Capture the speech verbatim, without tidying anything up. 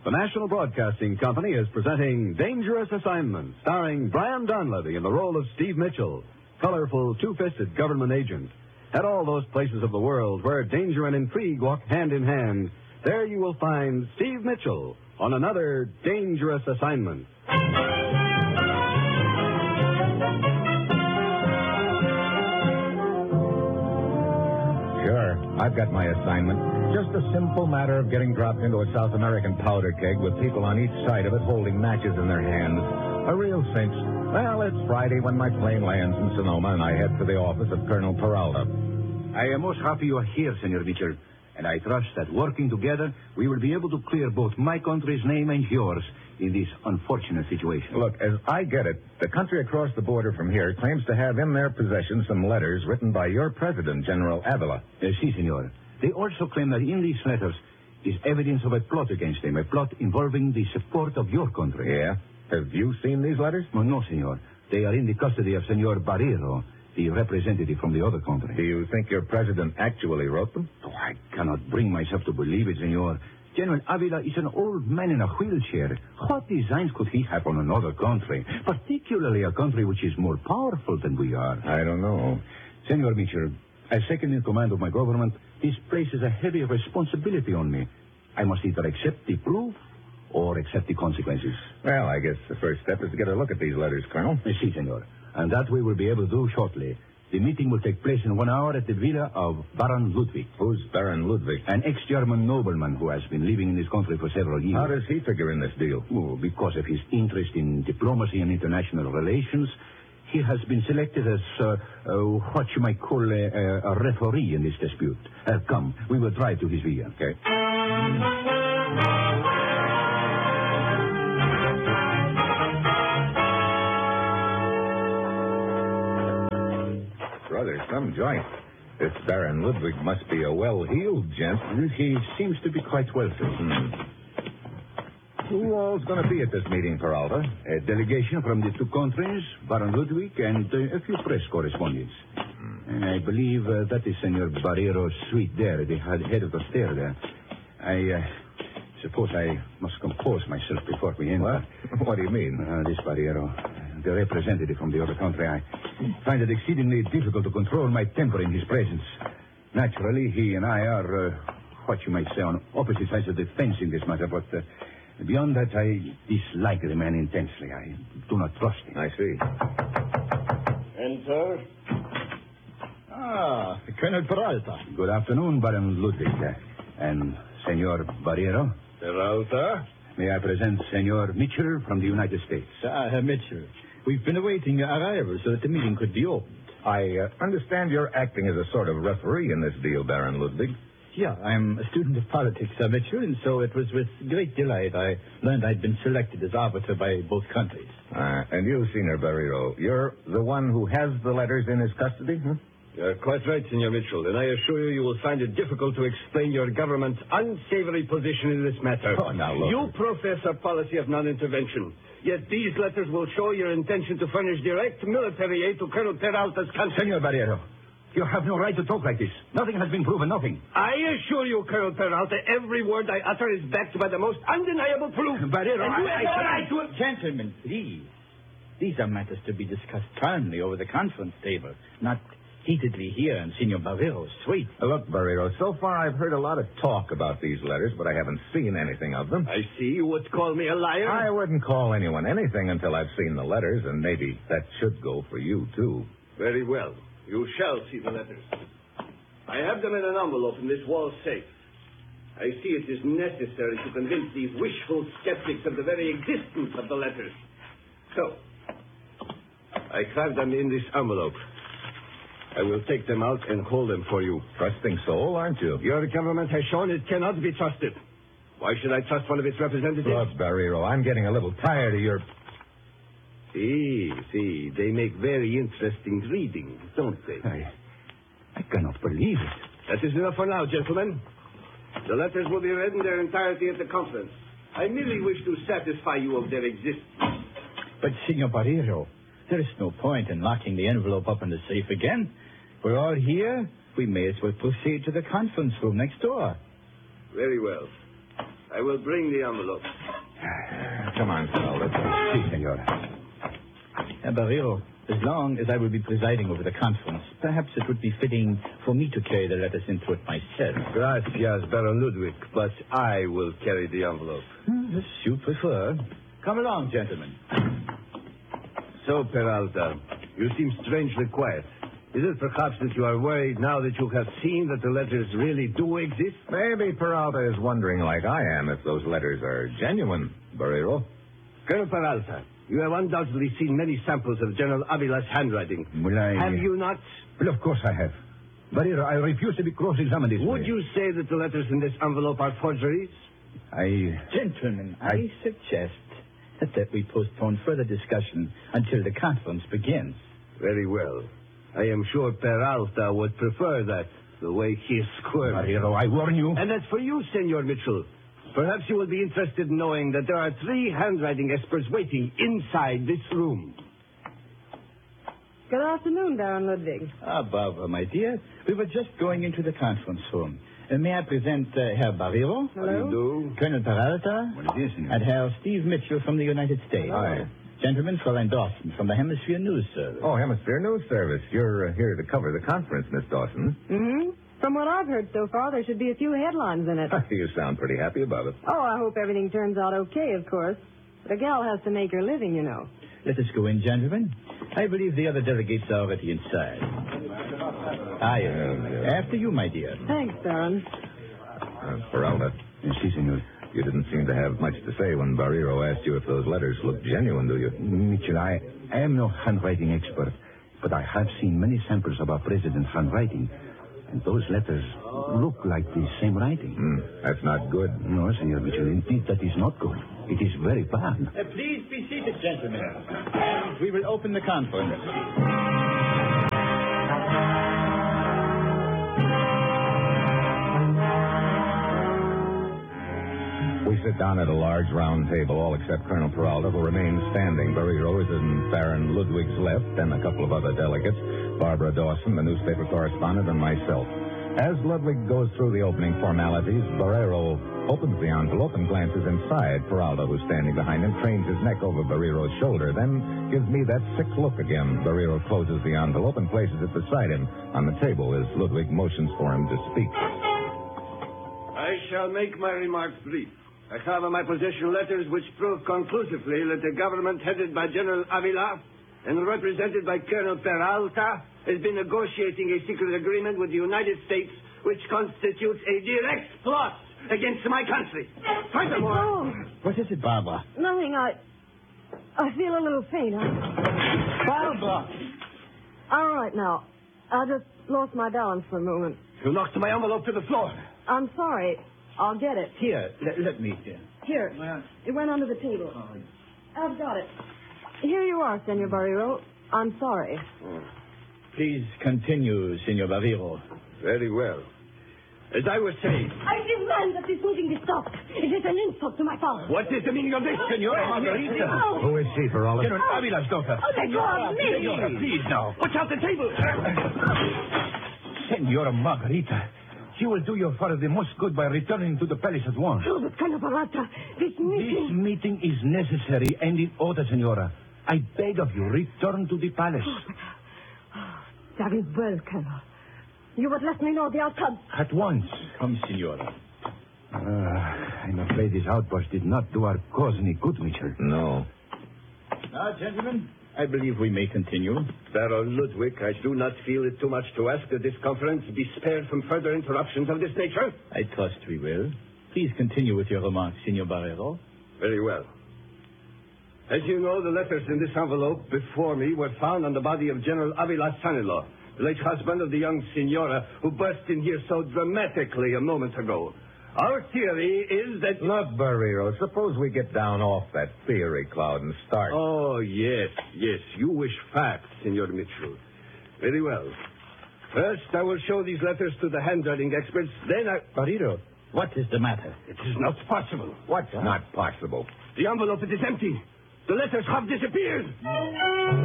The National Broadcasting Company is presenting Dangerous Assignment, starring Brian Donlevy in the role of Steve Mitchell, colorful, two-fisted government agent. At all those places of the world where danger and intrigue walk hand in hand, there you will find Steve Mitchell on another Dangerous Assignment. Sure, I've got my assignment. Just a simple matter of getting dropped into a South American powder keg with people on each side of it holding matches in their hands. A real cinch. Well, it's Friday when my plane lands in Sonoma, and I head for the office of Colonel Peralta. I am most happy you are here, Senor Mitchell, and I trust that working together, we will be able to clear both my country's name and yours in this unfortunate situation. Look, as I get it, the country across the border from here claims to have in their possession some letters written by your president, General Avila. Uh, si, senor. They also claim that in these letters is evidence of a plot against them, a plot involving the support of your country. Yeah? Have you seen these letters? Oh, no, senor. They are in the custody of Senor Barrero, the representative from the other country. Do you think your president actually wrote them? Oh, I cannot bring myself to believe it, senor. General Avila is an old man in a wheelchair. What designs could he have on another country, particularly a country which is more powerful than we are? I don't know. Senor Mitchell, as second in command of my government, this places a heavy responsibility on me. I must either accept the proof or accept the consequences. Well, I guess the first step is to get a look at these letters, Colonel. Si, senor. And that we will be able to do shortly. The meeting will take place in one hour at the villa of Baron Ludwig. Who's Baron Ludwig? An ex-German nobleman who has been living in this country for several years. How does he figure in this deal? Oh, because of his interest in diplomacy and international relations, he has been selected as uh, uh, what you might call a, a, a referee in this dispute. Uh, come, we will drive to his villa. Okay. Brother, some joint. This Baron Ludwig must be a well-heeled gent. He seems to be quite wealthy. Hmm. Who all's going to be at this meeting, Peralta? A delegation from the two countries, Baron Ludwig, and uh, a few press correspondents. Hmm. And I believe uh, that is Senor Barrero's suite there, the head of the stair there. I uh, suppose I must compose myself before we enter. What? What do you mean? Uh, this Barrero, the representative from the other country, I find it exceedingly difficult to control my temper in his presence. Naturally, he and I are, uh, what you might say, on opposite sides of the fence in this matter, but uh, beyond that, I dislike the man intensely. I do not trust him. I see. Enter. Ah, Colonel Peralta. Good afternoon, Baron Ludwig. Uh, and Senor Barrero. Peralta. May I present Senor Mitchell from the United States? Ah, Herr Mitchell. We've been awaiting your arrival so that the meeting could be opened. I uh, understand you're acting as a sort of referee in this deal, Baron Ludwig. Yeah, I'm a student of politics, Sir Mitchell, and so it was with great delight I learned I'd been selected as arbiter by both countries. Uh, and you, Senor Barrero, you're the one who has the letters in his custody, huh? You're quite right, Senor Mitchell, and I assure you you will find it difficult to explain your government's unsavory position in this matter. Oh, now, look. You profess a policy of non-intervention, yet these letters will show your intention to furnish direct military aid to Colonel Peralta's country. Senor Barrero, you have no right to talk like this. Nothing has been proven, nothing. I assure you, Colonel Peralta, every word I utter is backed by the most undeniable proof. Barrero, and you I, have I, no I, right to... Gentlemen, please. These are matters to be discussed calmly over the conference table, not heatedly here in Senor Barrero's suite. Uh, look, Barrero, so far I've heard a lot of talk about these letters, but I haven't seen anything of them. I see you would call me a liar. I wouldn't call anyone anything until I've seen the letters, and maybe that should go for you, too. Very well. You shall see the letters. I have them in an envelope in this wall safe. I see it is necessary to convince these wishful skeptics of the very existence of the letters. So, I carved them in this envelope. I will take them out and hold them for you. Trusting soul, aren't you? Your government has shown it cannot be trusted. Why should I trust one of its representatives? Look, Barrero, I'm getting a little tired of your... See, see, they make very interesting reading, don't they? I, I cannot believe it. That is enough for now, gentlemen. The letters will be read in their entirety at the conference. I merely wish to satisfy you of their existence. But, Senor Barrero, there is no point in locking the envelope up in the safe again. We're all here. We may as well proceed to the conference room next door. Very well. I will bring the envelope. Come on, Peralta. Si, senor. Herr Barrero, as long as I will be presiding over the conference, perhaps it would be fitting for me to carry the letters into it myself. Gracias, Baron Ludwig, but I will carry the envelope. Hmm, as you prefer. Come along, gentlemen. So, Peralta, you seem strangely quiet. Is it perhaps that you are worried now that you have seen that the letters really do exist? Maybe Peralta is wondering, like I am, if those letters are genuine, Barrero. Colonel Peralta, you have undoubtedly seen many samples of General Avila's handwriting. Well, I... Have you not? Well, of course I have. Barrero, I refuse to be cross-examined this Would way. you say that the letters in this envelope are forgeries? I... Gentlemen, I, I- suggest that, that we postpone further discussion until the conference begins. Very well. I am sure Peralta would prefer that, the way he is squirming. Barrero, I warn you. And as for you, Senor Mitchell, perhaps you will be interested in knowing that there are three handwriting experts waiting inside this room. Good afternoon, Baron Ludwig. Ah, Barbara, my dear, we were just going into the conference room. Uh, may I present uh, Herr Barrero, Hello? do? Colonel Peralta, What is it, senor? and Herr Steve Mitchell from the United States. Hi. Gentlemen, Fräulein Dawson from the Hemisphere News Service. Oh, Hemisphere News Service. You're uh, here to cover the conference, Miss Dawson. Mm-hmm. From what I've heard so far, there should be a few headlines in it. You sound pretty happy about it. Oh, I hope everything turns out okay, of course. But a gal has to make her living, you know. Let us go in, gentlemen. I believe the other delegates are already inside. Aye, uh, after you, my dear. Thanks, Baron. Uh, Peralta, Si, senor. you didn't seem to have much to say when Barrero asked you if those letters looked genuine, do you? Mitchell, I, I am no handwriting expert, but I have seen many samples of our president's handwriting, and those letters look like the same writing. Hmm, that's not good. No, Senor Mitchell, indeed that is not good. It is very bad. Uh, please be seated, gentlemen. And we will open the conference. We sit down at a large round table, all except Colonel Peralta, who remains standing. Barrero is in Baron Ludwig's left, and a couple of other delegates, Barbara Dawson, the newspaper correspondent, and myself. As Ludwig goes through the opening formalities, Barrero opens the envelope and glances inside. Peralta, who's standing behind him, cranes his neck over Barrero's shoulder, then gives me that sick look again. Barrero closes the envelope and places it beside him on the table as Ludwig motions for him to speak. I shall make my remarks brief. I have in my possession letters which prove conclusively that the government headed by General Avila and represented by Colonel Peralta has been negotiating a secret agreement with the United States which constitutes a direct plot against my country. Furthermore... Oh, What is it, Barbara? nothing. I... I feel a little faint. I... Barbara! All right, now. I just lost my balance for a moment. You knocked my envelope to the floor. I'm sorry. I'll get it. Here, let, let me, dear. Here. It went under the table. I've got it. Here you are, Senor Barrero. I'm sorry. Please continue, Senor Barrero. Very well. As I was saying... I demand that this meeting be stopped. It is an insult to my father. What is the meaning of this, Senor Margarita? Oh, Who is she, Peralta? General Avila's daughter. oh let go of me. Senora, please now. Watch out the table! Senora Margarita, she will do your father the most good by returning to the palace at once. Oh, but Colonel Barata, this This meeting... meeting is necessary and in order, Senora. I beg of you, return to the palace. Very well, Colonel. You would let me know the outcome. At once. Come, Senora. Uh, I'm afraid this outburst did not do our cause any good, Mitchell. No. Now, gentlemen, I believe we may continue. Baron Ludwig, I do not feel it too much to ask that this conference be spared from further interruptions of this nature. I trust we will. Please continue with your remarks, Senor Barrero. Very well. As you know, the letters in this envelope before me were found on the body of General Avila's son-in-law, the late husband of the young senora who burst in here so dramatically a moment ago. Our theory is that... Look, Barrero, suppose we get down off that theory cloud and start. Oh, yes, yes. You wish facts, Senor Mitchell. Very well. First, I will show these letters to the handwriting experts. Then I... Barrero, what is the matter? It is not possible. What's not possible? The envelope, it is empty. The letters have disappeared.